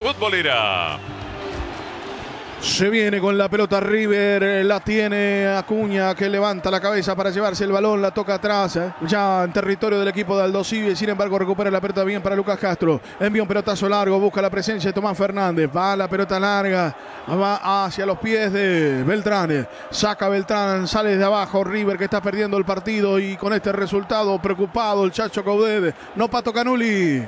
futbolera. Se viene con la pelota River, la tiene Acuña que levanta la cabeza para llevarse el balón, la toca atrás, ya en territorio del equipo de Aldosivi, sin embargo recupera la pelota bien para Lucas Castro, envía un pelotazo largo, busca la presencia de Tomás Fernández, va la pelota larga, va hacia los pies de Beltrán, saca Beltrán, sale de abajo River que está perdiendo el partido y con este resultado preocupado el Chacho Coudet, no Pato Canuli.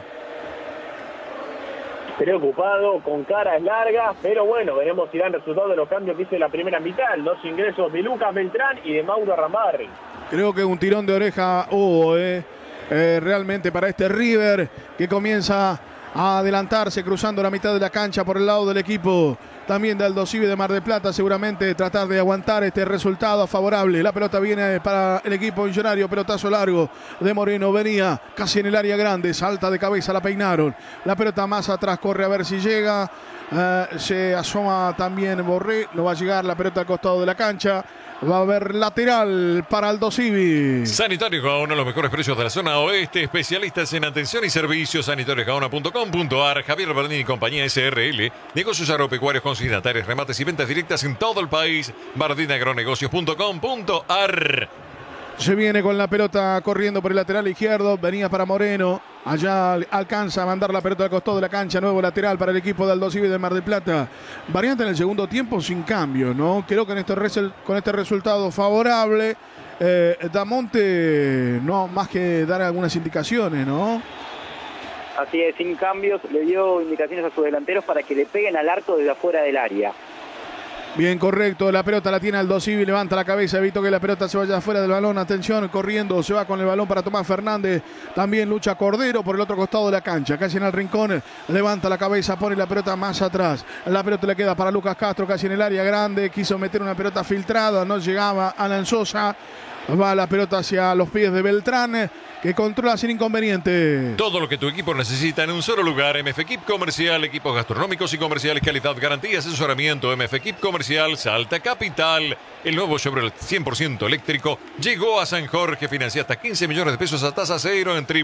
Preocupado, con caras largas, pero bueno, veremos si dan resultado de los cambios que hizo la primera mitad, los ingresos de Lucas Beltrán y de Mauro Ramarri. Creo que un tirón de oreja hubo, realmente para este River que comienza a adelantarse cruzando la mitad de la cancha por el lado del equipo también de Aldosivi de Mar del Plata, seguramente tratar de aguantar este resultado favorable. La pelota viene para el equipo millonario, pelotazo largo de Moreno, venía casi en el área grande, salta de cabeza, la peinaron, la pelota más atrás, corre a ver si llega, se asoma también Borré, no va a llegar la pelota al costado de la cancha. Va a haber lateral para Aldosivi. Sanitarios Gaona, los mejores precios de la zona oeste. Especialistas en atención y servicios. Sanitariosgaona.com.ar. Javier Bernini y compañía SRL. Negocios agropecuarios, consignatarios, remates y ventas directas en todo el país. bardinagronegocios.com.ar. Se viene con la pelota corriendo por el lateral izquierdo. Venía para Moreno. Allá alcanza a mandar la pelota al costado de la cancha. Nuevo lateral para el equipo de Aldosivi de Mar del Plata. Variante en el segundo tiempo sin cambio, ¿no? Creo que con este resultado favorable, Damonte no más que dar algunas indicaciones, ¿no? Así es, sin cambios, le dio indicaciones a sus delanteros para que le peguen al arco desde afuera del área. Bien, correcto, la pelota la tiene Aldosivi, levanta la cabeza, evito que la pelota se vaya afuera del balón, atención, corriendo, se va con el balón para Tomás Fernández, también lucha Cordero por el otro costado de la cancha, casi en el rincón, levanta la cabeza, pone la pelota más atrás, la pelota le queda para Lucas Castro, casi en el área grande, quiso meter una pelota filtrada, no llegaba Alan Sosa, va la pelota hacia los pies de Beltrán, que controla sin inconveniente. Todo lo que tu equipo necesita en un solo lugar. MF Equip Comercial, equipos gastronómicos y comerciales, calidad, garantía, asesoramiento. MF Equip Comercial, Salta Capital. El nuevo Chevrolet 100% eléctrico llegó a San Jorge. Financia hasta 15 millones de pesos a tasa cero en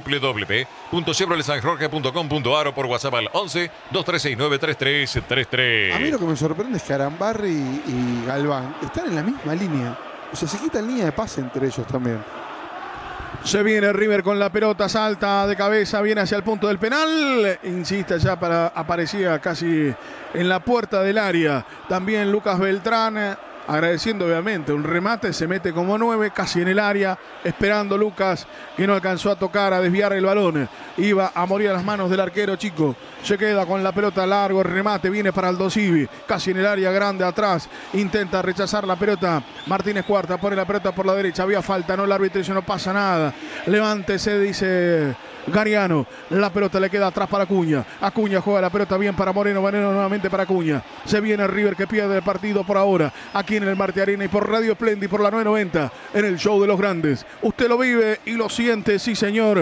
www.chevroletsanjorge.com.ar o por WhatsApp al 11 2369 3333. A mí lo que me sorprende es que Arambarri y Galván están en la misma línea. O sea, se quita línea de pase entre ellos también. Se viene River con la pelota, salta de cabeza, viene hacia el punto del penal. Insiste ya aparecía casi en la puerta del área. También Lucas Beltrán, agradeciendo obviamente un remate, se mete como 9, casi en el área, esperando Lucas, que no alcanzó a tocar, a desviar el balón. Iba a morir a las manos del arquero chico. Se queda con la pelota largo, el remate viene para Aldosivi, casi en el área grande atrás, intenta rechazar la pelota. Martínez Cuarta pone la pelota por la derecha, había falta, no, el árbitro dice no pasa nada. Levántese, dice Gariano, la pelota le queda atrás para Acuña. Acuña juega la pelota bien para Moreno, Moreno nuevamente para Acuña. Se viene River que pierde el partido por ahora, aquí en el Marte Arena y por Radio Splendid, por la 990, en el show de los grandes. Usted lo vive y lo siente, sí señor,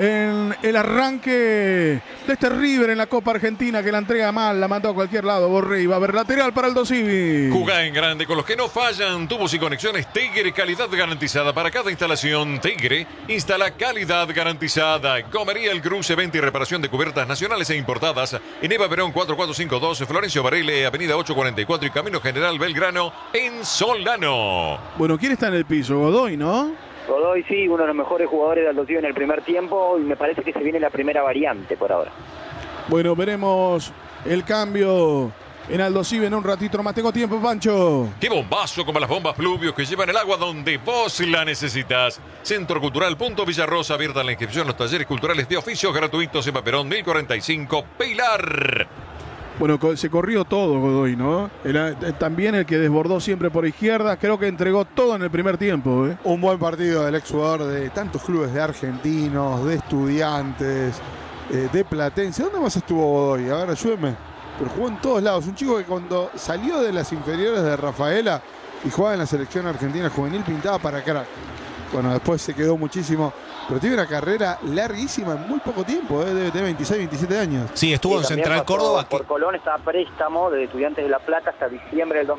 en el arranque de este River en la Copa Argentina, que la entrega mal, la mandó a cualquier lado. Borré, va a haber lateral para Aldosivi. Jugá en grande con los que no fallan. Tubos y conexiones Tigre, calidad garantizada para cada instalación. Tigre instala calidad garantizada. Comería El Cruce, venta y reparación de cubiertas nacionales e importadas en Eva Perón 4452, Florencio Varela, avenida 844 y Camino General Belgrano en Solano. Bueno, ¿quién está en el piso? Godoy, ¿no? Godoy, sí, uno de los mejores jugadores de Aldosivi en el primer tiempo, y me parece que se viene la primera variante por ahora. Bueno, veremos el cambio en Aldosivi en un ratito más. Tengo tiempo, Pancho. ¡Qué bombazo como las bombas Pluvios que llevan el agua donde vos la necesitas! Centro Cultural Punto Villarrosa, abierta la inscripción, los talleres culturales de oficios gratuitos en Perón 1045, Pilar. Bueno, se corrió todo Godoy, ¿no? Era también el que desbordó siempre por izquierda. Creo que entregó todo en el primer tiempo, ¿eh? Un buen partido del exjugador de tantos clubes, de Argentinos, de Estudiantes, de Platense. ¿Dónde más estuvo Godoy? A ver, ayúdeme. Pero jugó en todos lados. Un chico que cuando salió de las inferiores de Rafaela y jugaba en la selección argentina juvenil pintaba para crack. Bueno, después se quedó muchísimo, pero tiene una carrera larguísima en muy poco tiempo, de 26, 27 años. Sí, estuvo en Central Córdoba. Por Colón está a préstamo de Estudiantes de La Plata hasta diciembre del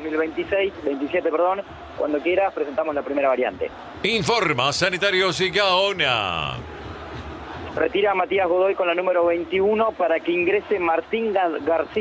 27, perdón. Cuando quiera presentamos la primera variante. Informa Sanitarios y Gaona. Retira a Matías Godoy con la número 21 para que ingrese Martín García.